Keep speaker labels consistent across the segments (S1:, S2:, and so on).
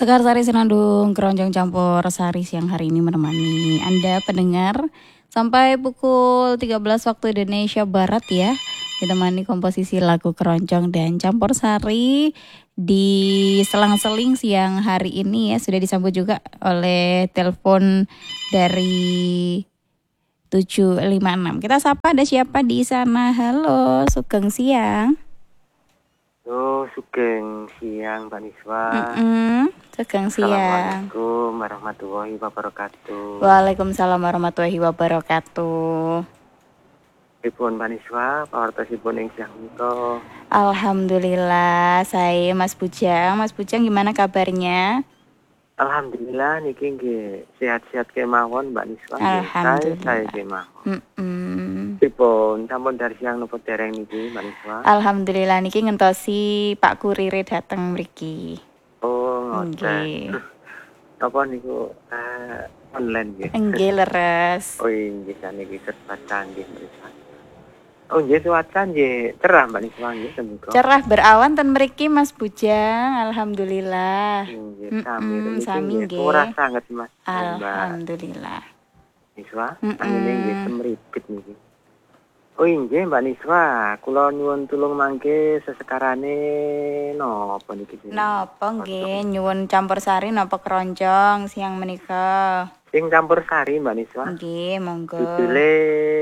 S1: Sekar Sari Senandung, keroncong campur sari siang hari ini menemani Anda pendengar sampai pukul 13 waktu Indonesia Barat ya. Ditemani komposisi lagu keroncong dan campur sari di selang-seling siang hari ini ya. Sudah disambut juga oleh telepon dari 756. Kita sapa, ada siapa di sana? Halo, Sugeng siang.
S2: Halo, Sugeng siang Mbak Niswa.
S1: Sugeng siang.
S2: Assalamualaikum warahmatullahi wabarakatuh.
S1: Waalaikumsalam warahmatullahi wabarakatuh.
S2: Pripun Mbak Niswa, pawartosipun ing siang menika?
S1: Alhamdulillah, saya Mas Bujang. Mas Bujang gimana kabarnya?
S2: Alhamdulillah niki nggih sehat-sehat kemawon Mbak Niswa.
S1: Alhamdulillah.
S2: Saya kemawon. Pripun sampun dari siang napa dereng niki Mbak Niswa?
S1: Alhamdulillah niki ngentosi Pak Kurire dateng mriki.
S2: Oh, ngoten. Napa niku online nggih?
S1: Nggih leres.
S2: Oh nggih saniki serba canggih Mbak Niswa. Oh nggih cuaca nggih cerah Mbak Niswa nggih semoga.
S1: Cerah berawan ten mriki Mas Bujang. Alhamdulillah.
S2: Nggih
S1: sami nggih.
S2: Ora sanget Mas.
S1: Alhamdulillah.
S2: Niswa, angine nggih semripit niki. Oh nggih Mbak Niswa, kula nyuwun tulung mangke sesekarane napa niki?
S1: Napa nggih nyuwun campur sari napa keroncong siang menika?
S2: Sing campur sari Mbak Niswa.
S1: Nggih, monggo.
S2: Judule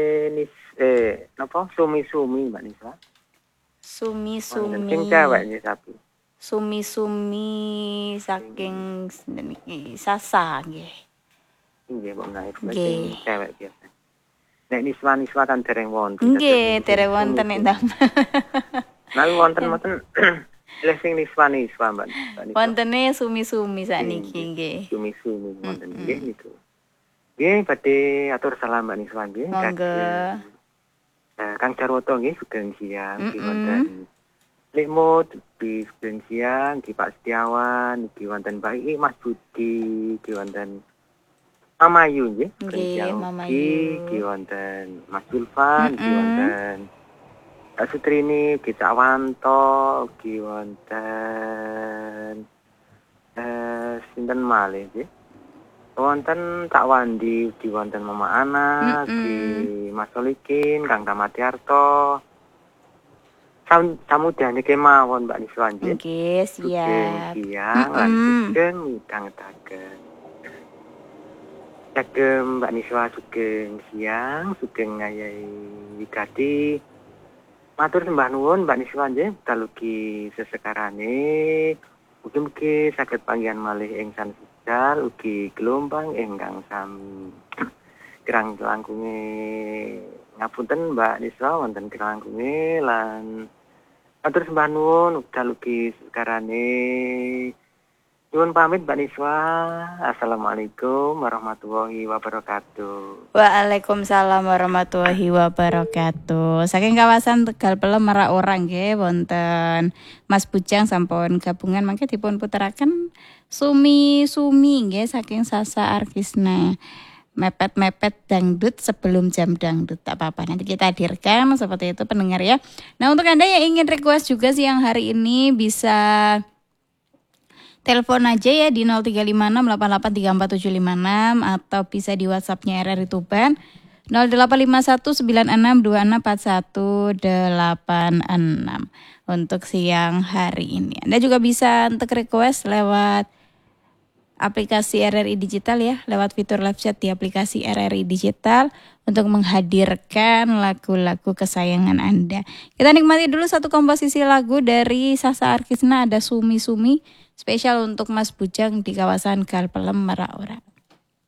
S2: napa sumi-sumi Mbak Niswa?
S1: Sumi-sumi.
S2: Sing cewek nggih tapi.
S1: Sumi-sumi saking niki Sasa nggih.
S2: Nggih, mbok naik sing cewek biasa. Nek Niswa kan dereng wonten.
S1: Nggih, dereng wonten nek ndam.
S2: Nang wonten lha sing Niswa Mbak.
S1: Wontene sumi-sumi sakniki nggih.
S2: Sumi-sumi wonten nggih niku. Nggih, badhe atur salam Mbak Niswa nggih.
S1: Monggo.
S2: Kang Darwoto nggih sugeng siang di wonten Likmut di sugeng siang di Pak Setiawan di wonten Pak Iki Mas Budi di wonten Mamayu nggih.
S1: Nggih, Mamayu.
S2: Di wonten Mas Zulfan di wonten Sutrini di Cakwanto di wonten sinten malih nggih. Wonten Cak Wandi di wonten Mama Ana di Mas Solikin Kang Tamatiarto. Samudane kemawon Mbak Niswa nggih.
S1: Nggih, siap.
S2: Siang lan sugeng midhangetaken. Sagem Mbak Niswa sugeng siang, sugeng ngayahi wigati. Matur sembah nuwun Mbak Niswa nggih, talugi sesekarane. Mugi-mugi saged panggihan malih ing sanjal ugi gelombang ingkang sami. Kirang langkunge ngapunten Mbak Niswa wonten kirang langkunge lan matur sembah nuwun talugi sesekarane. Nyuwun pamit Mbak Niswa. Assalamualaikum warahmatullahi wabarakatuh.
S1: Waalaikumsalam warahmatullahi wabarakatuh. Saking kawasan Tegal Pelem Merak orang nggih wonten Mas Bujang sampun gabungan mangke dipun puteraken sumi-sumi nggih saking Sasa Arkisna. Mepet-mepet dangdut sebelum jam dangdut. Tak apa-apa, nanti kita hadirkan seperti itu pendengar ya. Nah, untuk Anda yang ingin request juga siang hari ini bisa telepon aja ya di 0356883476 atau bisa di WhatsApp-nya RRI Tuban 0851962186 untuk siang hari ini. Anda juga bisa untuk request lewat aplikasi RRI Digital ya, lewat fitur live chat di aplikasi RRI Digital untuk menghadirkan lagu-lagu kesayangan Anda. Kita nikmati dulu satu komposisi lagu dari Sasa Arkisna, ada Sumi-Sumi, spesial untuk Mas Bujang di kawasan Gal Pelem Merak Orang.